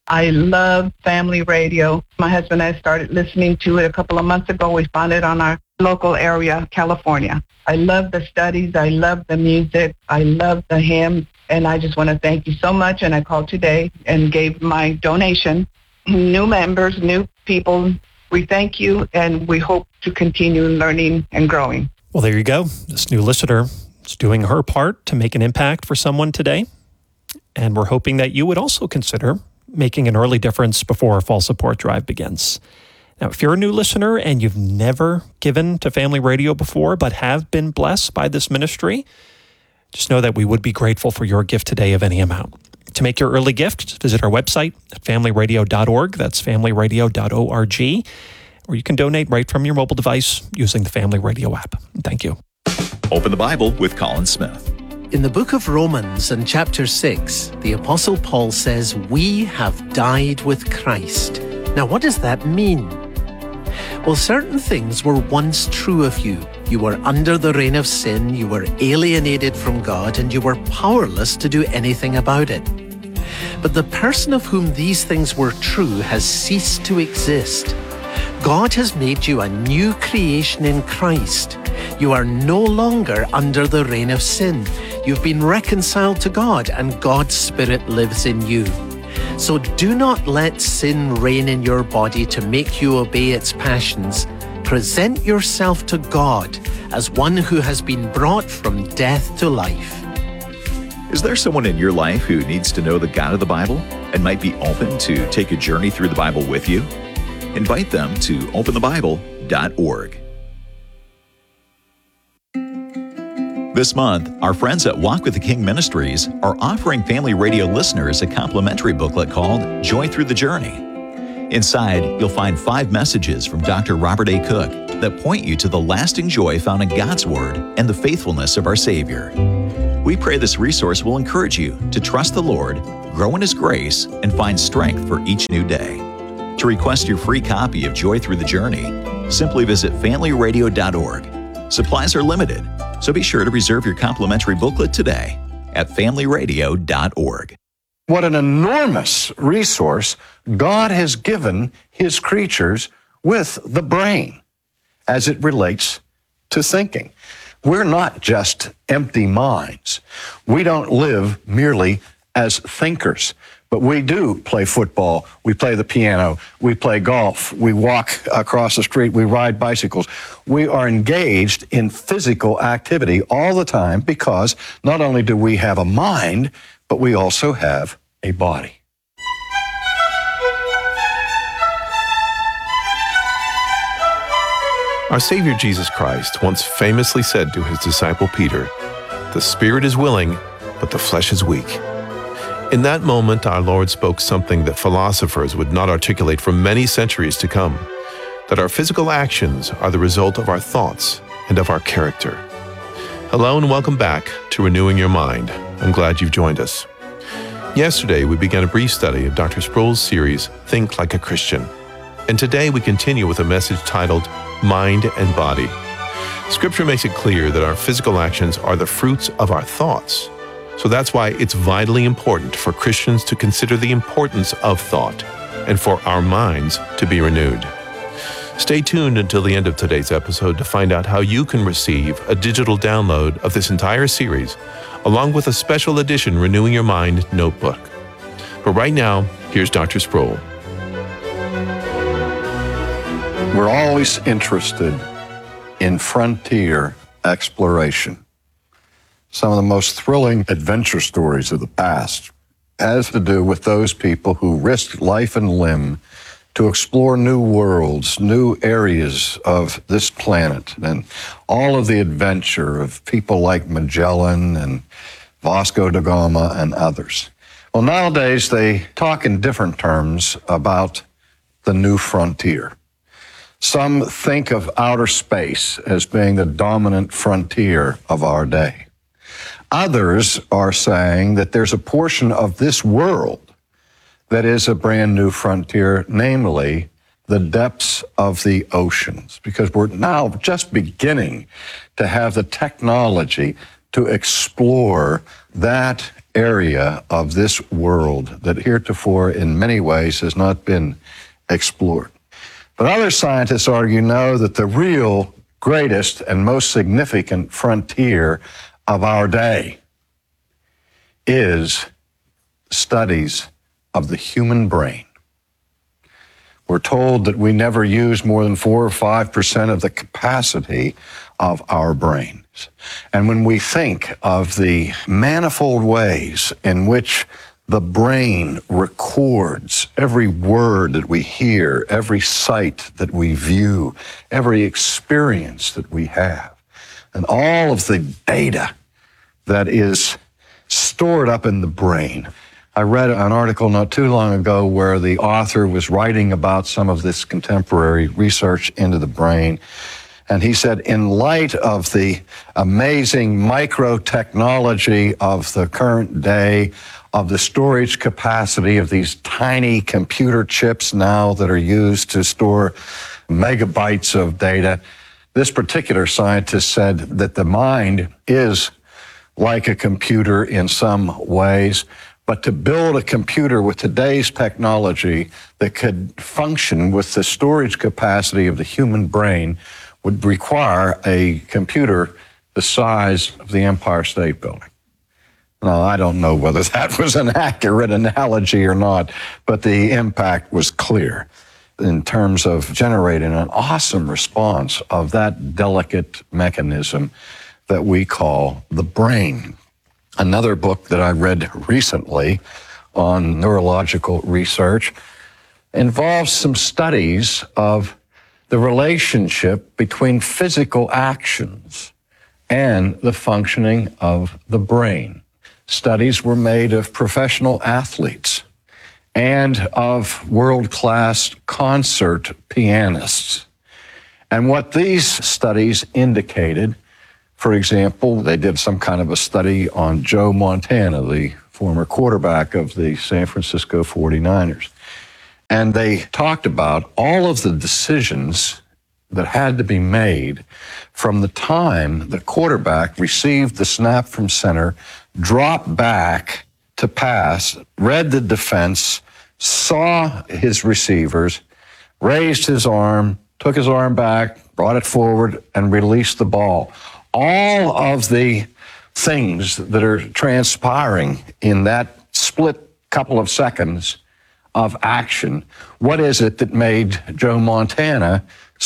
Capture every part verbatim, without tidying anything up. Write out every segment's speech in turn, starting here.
I love family radio. My husband and I started listening to it a couple of months ago. We found it on our local area, California. I love the studies. I love the music. I love the hymns. And I just want to thank you so much. And I called today and gave my donation. New members, new people, we thank you, and we hope to continue learning and growing. Well, there you go. This new listener is doing her part to make an impact for someone today. And we're hoping that you would also consider making an early difference before our fall support drive begins. Now, if you're a new listener and you've never given to Family Radio before, but have been blessed by this ministry, just know that we would be grateful for your gift today of any amount. To make your early gift, visit our website at family radio dot org. That's family radio dot org. Or you can donate right from your mobile device using the Family Radio app. Thank you. Open the Bible with Colin Smith. In the book of Romans, in chapter six, the Apostle Paul says, "We have died with Christ." Now, what does that mean? Well, certain things were once true of you. You were under the reign of sin, you were alienated from God, and you were powerless to do anything about it. But the person of whom these things were true has ceased to exist. God has made you a new creation in Christ. You are no longer under the reign of sin. You've been reconciled to God, and God's Spirit lives in you. So do not let sin reign in your body to make you obey its passions. Present yourself to God as one who has been brought from death to life. Is there someone in your life who needs to know the God of the Bible and might be open to take a journey through the Bible with you? Invite them to open the bible dot org. This month, our friends at Walk with the King Ministries are offering Family Radio listeners a complimentary booklet called Joy Through the Journey. Inside, you'll find five messages from Doctor Robert A. Cook that point you to the lasting joy found in God's Word and the faithfulness of our Savior. We pray this resource will encourage you to trust the Lord, grow in His grace, and find strength for each new day. To request your free copy of Joy Through the Journey, simply visit family radio dot org. Supplies are limited, so be sure to reserve your complimentary booklet today at family radio dot org. What an enormous resource God has given His creatures with the brain as it relates to thinking. We're not just empty minds. We don't live merely as thinkers, but we do play football, we play the piano, we play golf, we walk across the street, we ride bicycles. We are engaged in physical activity all the time because not only do we have a mind, but we also have a body. Our Savior Jesus Christ once famously said to his disciple Peter, "The spirit is willing, but the flesh is weak." In that moment, our Lord spoke something that philosophers would not articulate for many centuries to come, that our physical actions are the result of our thoughts and of our character. Hello and welcome back to Renewing Your Mind. I'm glad you've joined us. Yesterday, we began a brief study of Doctor Sproul's series, Think Like a Christian. And today we continue with a message titled, Mind and Body. Scripture makes it clear that our physical actions are the fruits of our thoughts. So that's why it's vitally important for Christians to consider the importance of thought and for our minds to be renewed. Stay tuned until the end of today's episode to find out how you can receive a digital download of this entire series, along with a special edition Renewing Your Mind notebook. But right now, here's Doctor Sproul. We're always interested in frontier exploration. Some of the most thrilling adventure stories of the past has to do with those people who risked life and limb to explore new worlds, new areas of this planet, and all of the adventure of people like Magellan and Vasco da Gama and others. Well, nowadays they talk in different terms about the new frontier. Some think of outer space as being the dominant frontier of our day. Others are saying that there's a portion of this world that is a brand new frontier, namely the depths of the oceans, because we're now just beginning to have the technology to explore that area of this world that heretofore in many ways has not been explored. But other scientists argue, no, that the real greatest and most significant frontier of our day is studies of the human brain. We're told that we never use more than four or five percent of the capacity of our brains. And when we think of the manifold ways in which the brain records every word that we hear, every sight that we view, every experience that we have, and all of the data that is stored up in the brain. I read an article not too long ago where the author was writing about some of this contemporary research into the brain. And he said, in light of the amazing micro-technology of the current day, of the storage capacity of these tiny computer chips now that are used to store megabytes of data, this particular scientist said that the mind is like a computer in some ways, but to build a computer with today's technology that could function with the storage capacity of the human brain would require a computer the size of the Empire State Building. Now, I don't know whether that was an accurate analogy or not, but the impact was clear in terms of generating an awesome response of that delicate mechanism that we call the brain. Another book that I read recently on neurological research involves some studies of the relationship between physical actions and the functioning of the brain. Studies were made of professional athletes and of world-class concert pianists. And what these studies indicated, for example, they did some kind of a study on Joe Montana, the former quarterback of the San Francisco forty-niners. And they talked about all of the decisions that had to be made from the time the quarterback received the snap from center, dropped back to pass, read the defense, saw his receivers, raised his arm, took his arm back, brought it forward, and released the ball. All of the things that are transpiring in that split couple of seconds of action, what is it that made Joe Montana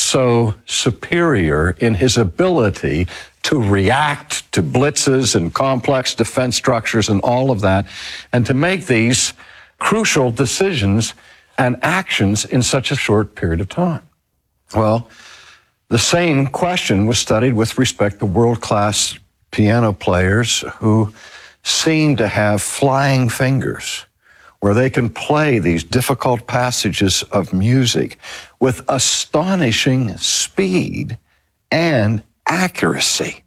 so superior in his ability to react to blitzes and complex defense structures and all of that, and to make these crucial decisions and actions in such a short period of time? Well, the same question was studied with respect to world-class piano players who seem to have flying fingers, where they can play these difficult passages of music with astonishing speed and accuracy.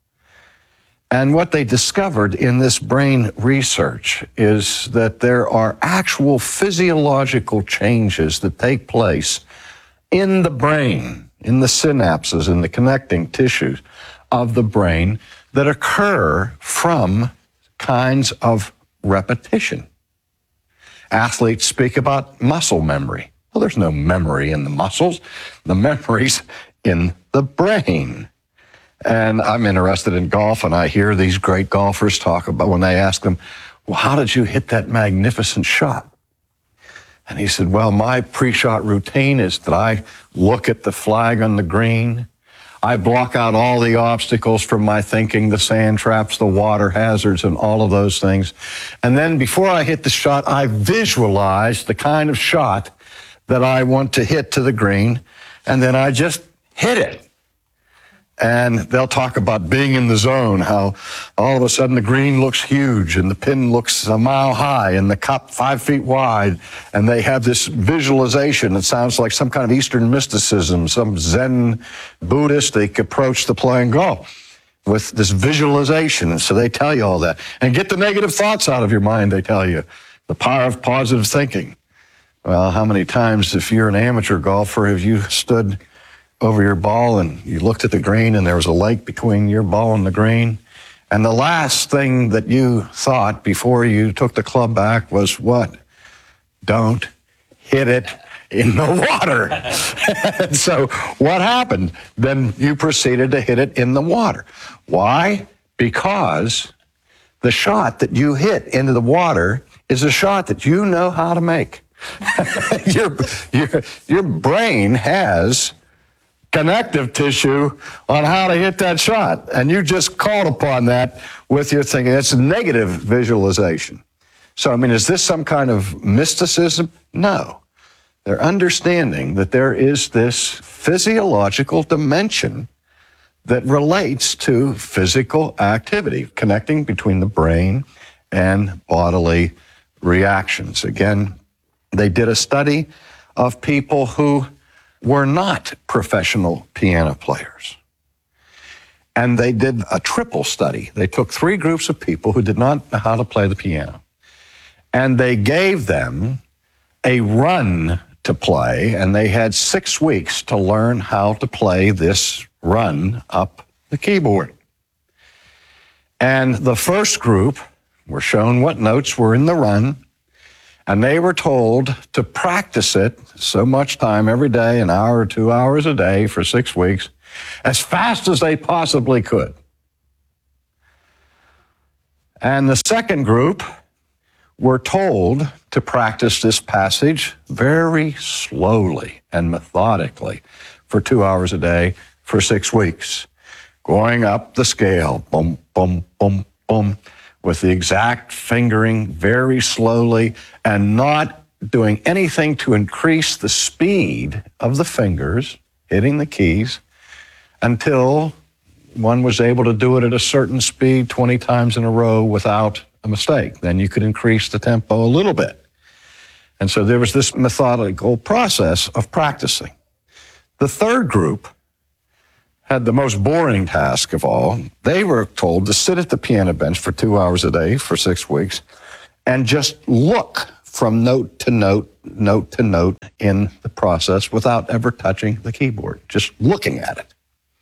And what they discovered in this brain research is that there are actual physiological changes that take place in the brain, in the synapses, in the connecting tissues of the brain that occur from kinds of repetition. Athletes speak about muscle memory. Well, there's no memory in the muscles. The memory's in the brain. And I'm interested in golf, and I hear these great golfers talk about when they ask them, well, how did you hit that magnificent shot? And he said, well, my pre-shot routine is that I look at the flag on the green. I block out all the obstacles from my thinking, the sand traps, the water hazards, and all of those things. And then before I hit the shot, I visualize the kind of shot that I want to hit to the green, and then I just hit it. And they'll talk about being in the zone, how all of a sudden the green looks huge and the pin looks a mile high and the cup five feet wide. And they have this visualization that sounds like some kind of Eastern mysticism, some Zen Buddhistic approach to playing golf with this visualization. And so they tell you all that. And get the negative thoughts out of your mind, they tell you. The power of positive thinking. Well, how many times, if you're an amateur golfer, have you stood over your ball and you looked at the green and there was a lake between your ball and the green, And the last thing that you thought before you took the club back was what? Don't hit it in the water. And so what happened? Then you proceeded to hit it in the water. Why? Because the shot that you hit into the water is a shot that you know how to make. your, your, your brain has connective tissue on how to hit that shot. And you just called upon that with your thinking. It's a negative visualization. So, I mean, is this some kind of mysticism? No. They're understanding that there is this physiological dimension that relates to physical activity, connecting between the brain and bodily reactions. Again, they did a study of people who were not professional piano players. And they did a triple study. They took three groups of people who did not know how to play the piano, and they gave them a run to play, and they had six weeks to learn how to play this run up the keyboard. And the first group were shown what notes were in the run, and they were told to practice it so much time every day, an hour or two hours a day for six weeks, as fast as they possibly could. And the second group were told to practice this passage very slowly and methodically for two hours a day for six weeks, going up the scale, boom, boom, boom, boom, with the exact fingering very slowly and not doing anything to increase the speed of the fingers hitting the keys until one was able to do it at a certain speed twenty times in a row without a mistake. Then you could increase the tempo a little bit. And so there was this methodical process of practicing. The third group had the most boring task of all. They were told to sit at the piano bench for two hours a day for six weeks and just look from note to note, note to note in the process without ever touching the keyboard, just looking at it.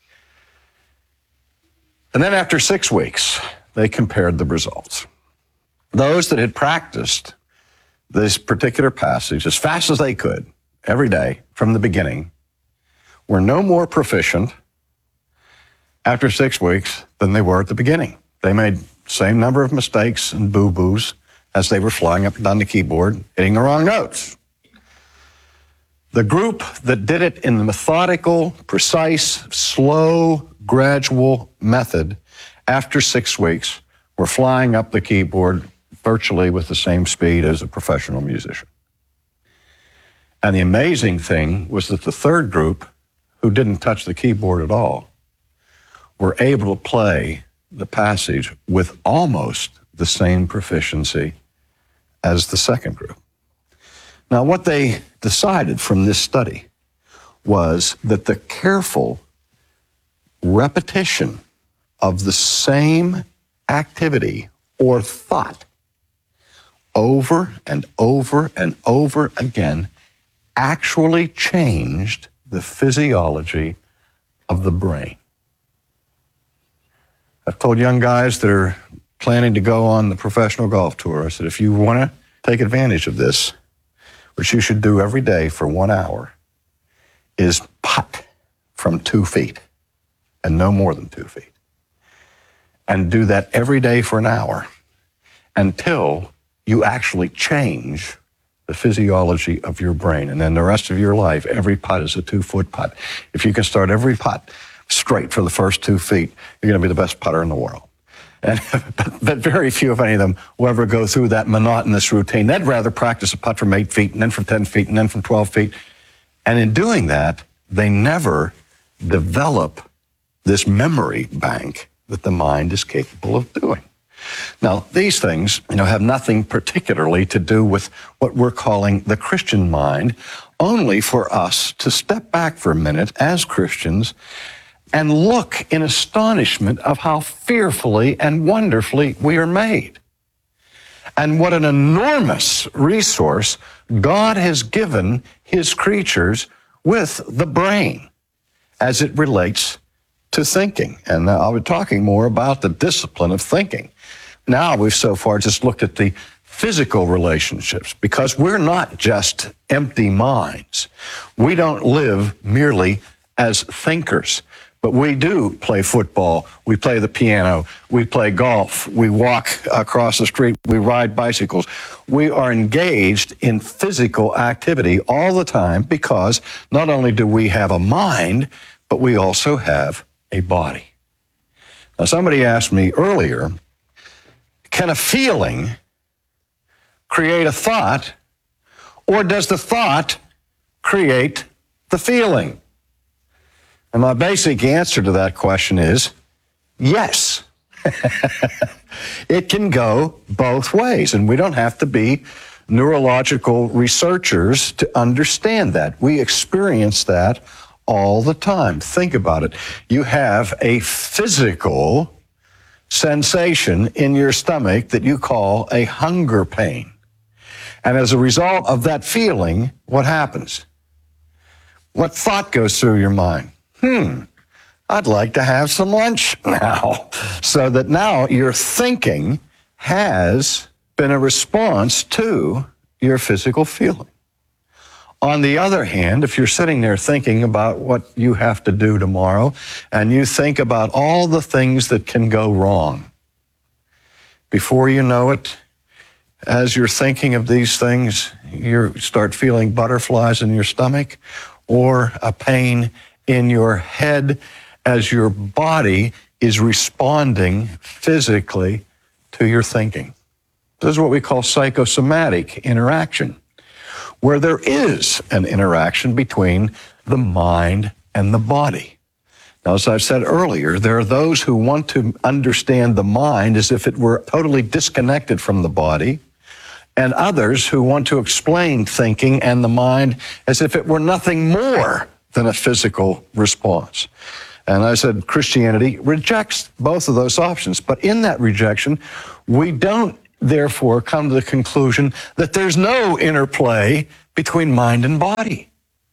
And then after six weeks, they compared the results. Those that had practiced this particular passage as fast as they could every day from the beginning were no more proficient after six weeks than they were at the beginning. They made the same number of mistakes and boo-boos as they were flying up and down the keyboard, hitting the wrong notes. The group that did it in the methodical, precise, slow, gradual method after six weeks were flying up the keyboard virtually with the same speed as a professional musician. And the amazing thing was that the third group, who didn't touch the keyboard at all, were able to play the passage with almost the same proficiency as the second group. Now, what they decided from this study was that the careful repetition of the same activity or thought over and over and over again actually changed the physiology of the brain. I've told young guys that are planning to go on the professional golf tour, I said, if you want to take advantage of this, which you should do every day for one hour, is putt from two feet and no more than two feet. And do that every day for an hour until you actually change the physiology of your brain. And then the rest of your life, every putt is a two-foot putt. If you can start every putt straight for the first two feet, you're going to be the best putter in the world. And, but, but very few, if any of them, will ever go through that monotonous routine. They'd rather practice a putt from eight feet and then from ten feet and then from twelve feet. And in doing that, they never develop this memory bank that the mind is capable of doing. Now, these things, you know, have nothing particularly to do with what we're calling the Christian mind, only for us to step back for a minute as Christians and look in astonishment of how fearfully and wonderfully we are made. And what an enormous resource God has given his creatures with the brain as it relates to thinking. And I'll be talking more about the discipline of thinking. Now we've so far just looked at the physical relationships, because we're not just empty minds. We don't live merely as thinkers, but we do play football, we play the piano, we play golf, we walk across the street, we ride bicycles. We are engaged in physical activity all the time, because not only do we have a mind, but we also have a body. Now, somebody asked me earlier, can a feeling create a thought, or does the thought create the feeling? And my basic answer to that question is yes. It can go both ways, and we don't have to be neurological researchers to understand that. We experience that all the time. Think about it. You have a physical sensation in your stomach that you call a hunger pain. And as a result of that feeling, what happens? What thought goes through your mind? Hmm, I'd like to have some lunch now. So that now your thinking has been a response to your physical feeling. On the other hand, if you're sitting there thinking about what you have to do tomorrow, and you think about all the things that can go wrong, before you know it, as you're thinking of these things, you start feeling butterflies in your stomach or a pain in your head as your body is responding physically to your thinking. This is what we call psychosomatic interaction, where there is an interaction between the mind and the body. Now, as I've said earlier, there are those who want to understand the mind as if it were totally disconnected from the body, and others who want to explain thinking and the mind as if it were nothing more than a physical response. And I said Christianity rejects both of those options. But in that rejection, we don't therefore come to the conclusion that there's no interplay between mind and body.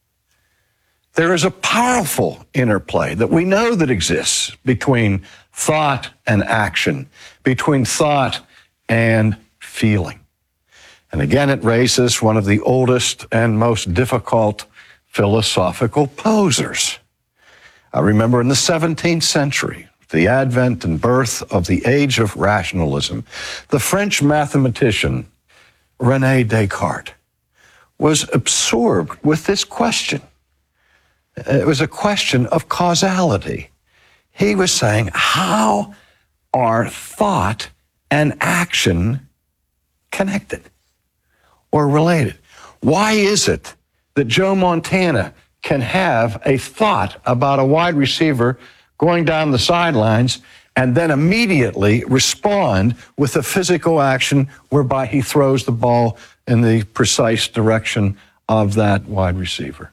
There is a powerful interplay that we know that exists between thought and action, between thought and feeling. And again, it raises one of the oldest and most difficult philosophical posers. I remember in the seventeenth century, the advent and birth of the age of rationalism, the French mathematician René Descartes was absorbed with this question. It was a question of causality. He was saying, how are thought and action connected or related? Why is it that Joe Montana can have a thought about a wide receiver going down the sidelines and then immediately respond with a physical action whereby he throws the ball in the precise direction of that wide receiver?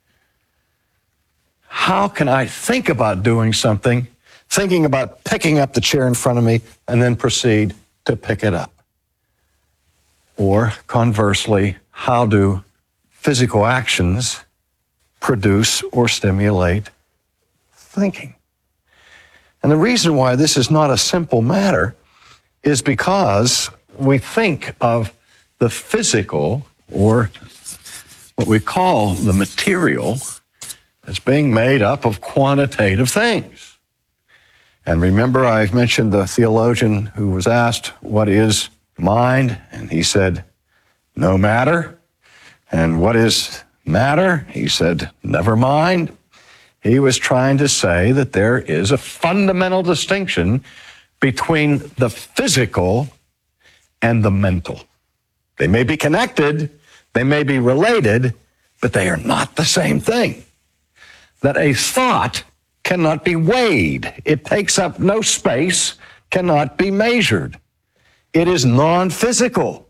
How can I think about doing something, thinking about picking up the chair in front of me, and then proceed to pick it up? Or conversely, how do physical actions produce or stimulate thinking? And the reason why this is not a simple matter is because we think of the physical, or what we call the material, as being made up of quantitative things. And remember, I've mentioned the theologian who was asked, what is mind? And he said, no matter. And what is matter? He said, never mind. He was trying to say that there is a fundamental distinction between the physical and the mental. They may be connected, they may be related, but they are not the same thing. That a thought cannot be weighed. It takes up no space, cannot be measured. It is non-physical.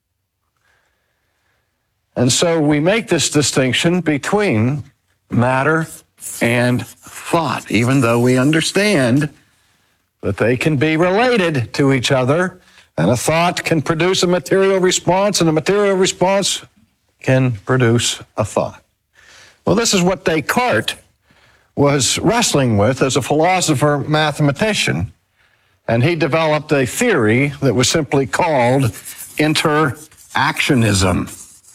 And so we make this distinction between matter and thought, even though we understand that they can be related to each other, and a thought can produce a material response, and a material response can produce a thought. Well, this is what Descartes was wrestling with as a philosopher mathematician, and he developed a theory that was simply called interactionism.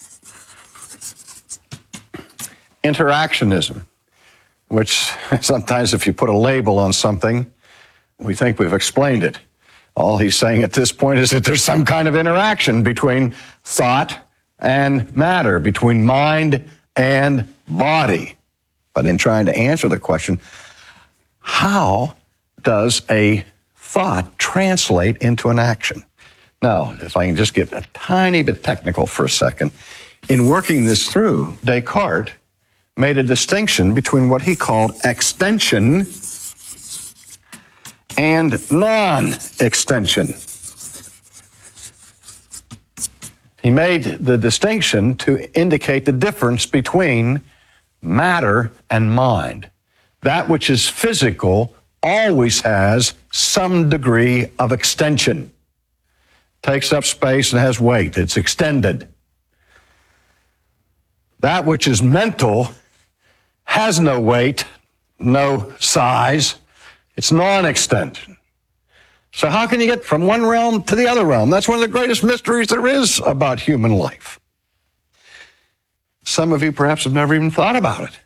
Interactionism, which sometimes if you put a label on something, we think we've explained it. All he's saying at this point is that there's some kind of interaction between thought and matter, between mind and body. But in trying to answer the question, how does a thought translate into an action? Now, if I can just get a tiny bit technical for a second, in working this through, Descartes made a distinction between what he called extension and non-extension. He made the distinction to indicate the difference between matter and mind. That which is physical always has some degree of extension. Takes up space and has weight. It's extended. That which is mental has no weight, no size. It's non-extension. So how can you get from one realm to the other realm? That's one of the greatest mysteries there is about human life. Some of you perhaps have never even thought about it.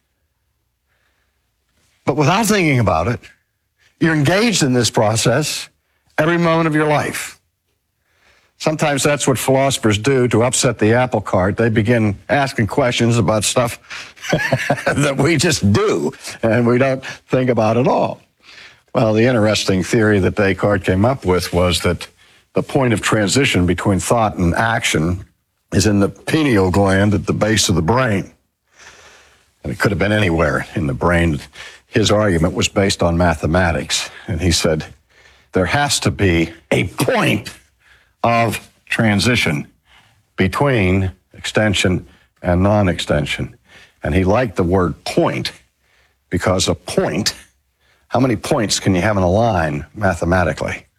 But without thinking about it, you're engaged in this process every moment of your life. Sometimes that's what philosophers do to upset the apple cart. They begin asking questions about stuff that we just do and we don't think about at all. Well, the interesting theory that Descartes came up with was that the point of transition between thought and action is in the pineal gland at the base of the brain. And it could have been anywhere in the brain. His argument was based on mathematics. And he said, there has to be a point of transition between extension and non-extension. And he liked the word point because a point, how many points can you have in a line mathematically?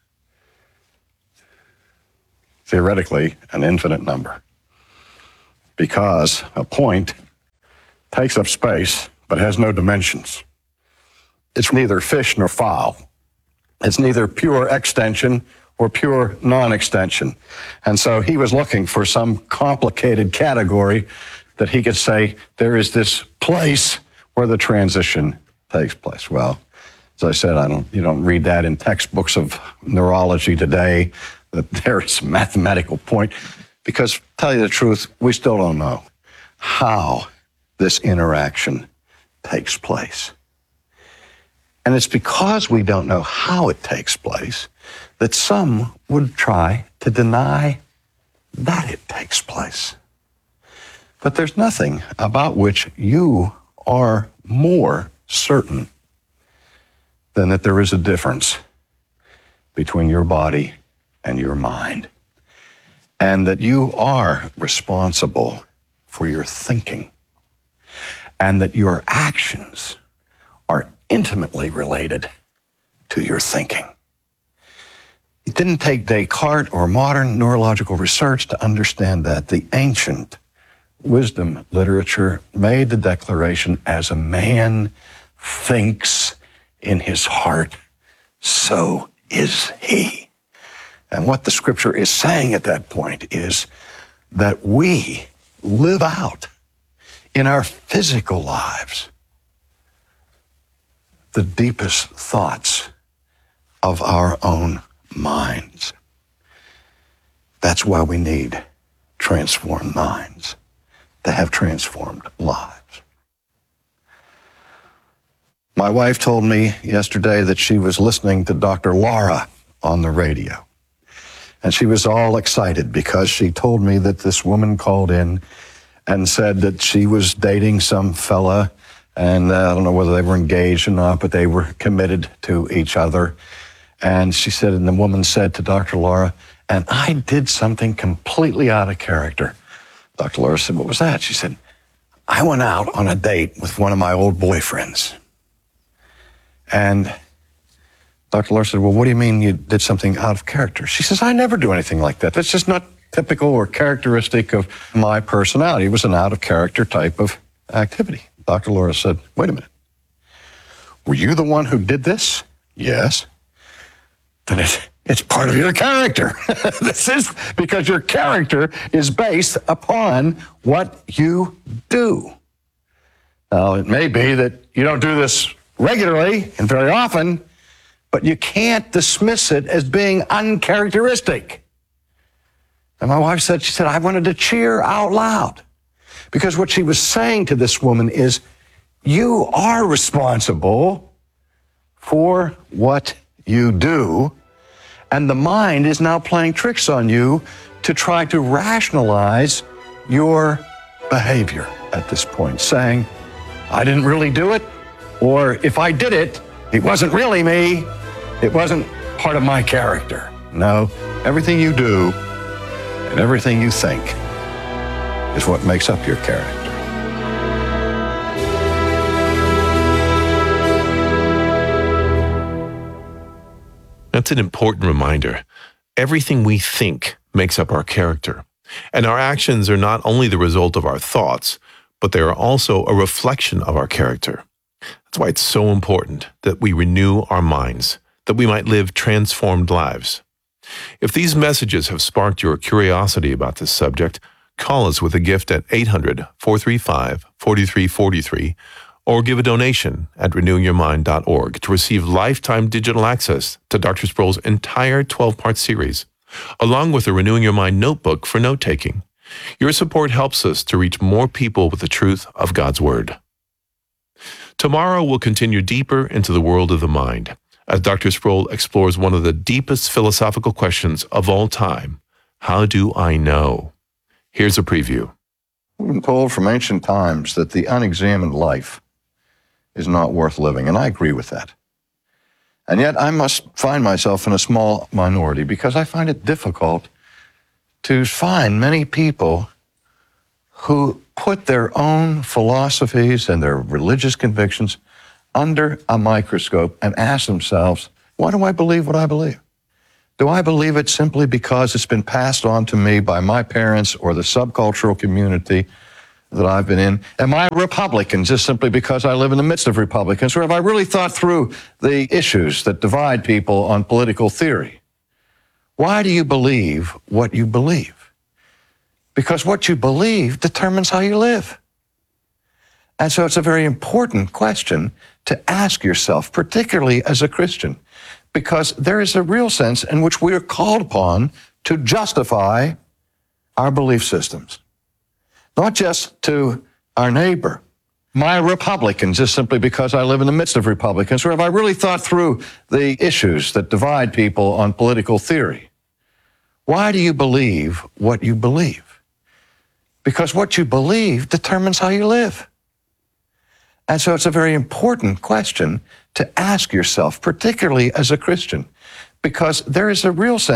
Theoretically, an infinite number. Because a point takes up space but has no dimensions. It's neither fish nor fowl. It's neither pure extension or pure non-extension. And so he was looking for some complicated category that he could say, there is this place where the transition takes place. Well, as I said, I don't, you don't read that in textbooks of neurology today, that there is a mathematical point, because to tell you the truth, we still don't know how this interaction takes place. And it's because we don't know how it takes place that some would try to deny that it takes place. But there's nothing about which you are more certain than that there is a difference between your body and your mind, and that you are responsible for your thinking, and that your actions are intimately related to your thinking. It didn't take Descartes or modern neurological research to understand that. The ancient wisdom literature made the declaration, as a man thinks in his heart, so is he. And what the scripture is saying at that point is that we live out in our physical lives the deepest thoughts of our own minds. That's why we need transformed minds to have transformed lives. My wife told me yesterday that she was listening to Doctor Laura on the radio. And she was all excited because she told me that this woman called in and said that she was dating some fella, and uh, I don't know whether they were engaged or not, but they were committed to each other. And she said, and the woman said to Doctor Laura, and I did something completely out of character. Doctor Laura said, what was that? She said, I went out on a date with one of my old boyfriends. And Doctor Laura said, well, what do you mean you did something out of character? She says, I never do anything like that. That's just not typical or characteristic of my personality. It was an out of character type of activity. Doctor Laura said, wait a minute. Were you the one who did this? Yes. Then it, it's part of your character. This is because your character is based upon what you do. Now, it may be that you don't do this regularly and very often, but you can't dismiss it as being uncharacteristic. And my wife said, she said, I wanted to cheer out loud because what she was saying to this woman is, you are responsible for what you do, and the mind is now playing tricks on you to try to rationalize your behavior at this point, saying, I didn't really do it, or if I did it, it wasn't really me, it wasn't part of my character. No, everything you do and everything you think is what makes up your character. That's an important reminder. Everything we think makes up our character, and our actions are not only the result of our thoughts, but they are also a reflection of our character. That's why it's so important that we renew our minds, that we might live transformed lives. If these messages have sparked your curiosity about this subject, call us with a gift at eight hundred, four three five, four three four three or give a donation at renewing your mind dot org to receive lifetime digital access to Doctor Sproul's entire twelve-part series, along with a Renewing Your Mind notebook for note-taking. Your support helps us to reach more people with the truth of God's Word. Tomorrow we'll continue deeper into the world of the mind, as Doctor Sproul explores one of the deepest philosophical questions of all time. How do I know? Here's a preview. We've been told from ancient times that the unexamined life is not worth living, and I agree with that. And yet I must find myself in a small minority because I find it difficult to find many people who put their own philosophies and their religious convictions under a microscope and ask themselves, why do I believe what I believe? Do I believe it simply because it's been passed on to me by my parents or the subcultural community that I've been in? Am I a Republican just simply because I live in the midst of Republicans? Or have I really thought through the issues that divide people on political theory? Why do you believe what you believe? Because what you believe determines how you live. And so it's a very important question to ask yourself, particularly as a Christian, because there is a real sense in which we are called upon to justify our belief systems. Not just to our neighbor. Am I a Republican just simply because I live in the midst of Republicans? Or have I really thought through the issues that divide people on political theory? Why do you believe what you believe? Because what you believe determines how you live. And so it's a very important question to ask yourself, particularly as a Christian, because there is a real sense